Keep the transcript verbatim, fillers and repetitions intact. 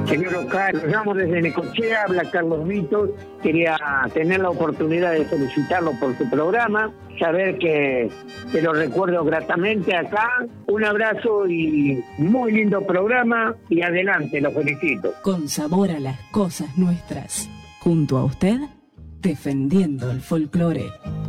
Señor Oscar, lo llamo desde Necochea, habla Carlos Vitos. Quería tener la oportunidad de felicitarlo por su programa, saber que, que lo recuerdo gratamente acá. Un abrazo y muy lindo programa y adelante, lo felicito. Con sabor a las cosas nuestras. Junto a usted, defendiendo el folclore.